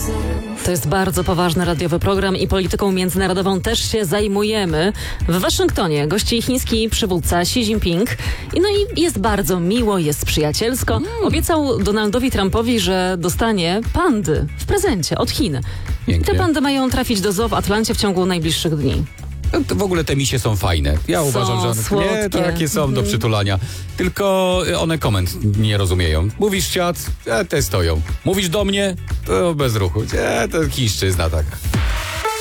To jest bardzo poważny radiowy program i polityką międzynarodową też się zajmujemy. W Waszyngtonie gości chiński przywódca Xi Jinping. No i jest bardzo miło, jest przyjacielsko. Obiecał Donaldowi Trumpowi, że dostanie pandy w prezencie od Chin. Pięknie. Te pandy mają trafić do zoo w Atlancie w ciągu najbliższych dni. W ogóle te misie są fajne. Ja uważam, że one słodkie. nie takie są do przytulania. Tylko one komend nie rozumieją. Mówisz ciat, te stoją. Mówisz do mnie, to bez ruchu. To chińszczyzna tak.